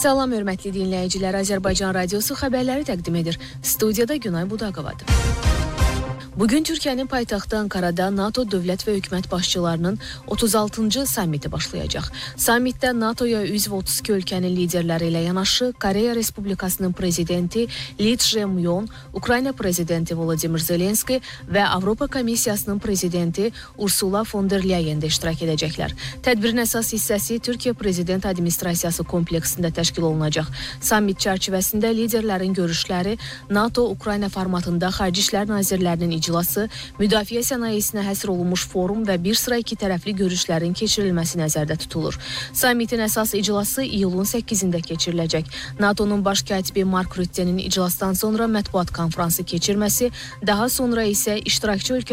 Salam hörmətli dinləyicilər, Azərbaycan Radiosu xəbərləri təqdim edir. Studiyada Günay Budaqovadır. Bugün Türkiyənin paytaxtı Ankara'da NATO dövlət və hökumət başçılarının 36-cı sammiti başlayacaq. Sammitdə NATOya üzv 32 ölkənin liderləri ilə yanaşı Koreya Respublikasının prezidenti Lee Jae-myung, Ukrayna prezidenti Volodymyr Zelenski və Avropa Komissiyasının prezidenti Ursula von der Leyen də iştirak edəcəklər. Tədbirin əsas hissəsi Türkiyə Prezident Administrasiyası kompleksində təşkil olunacaq. Sammit çərçivəsində liderlərin görüşləri NATO-Ukrayna formatında Xarici İşlər Nazirlərinin iclası, müdafiə sənayesinə həsr olunmuş forum və bir sıra iki tərəfli görüşlərin keçirilməsi nəzərdə tutulur. Sammitin əsas iclası iyulun 8-də keçiriləcək. NATO'nun baş katibi Mark Rutte'nin iclasdan sonra mətbuat konfransı keçirməsi, daha sonra isə iştirakçı ölkə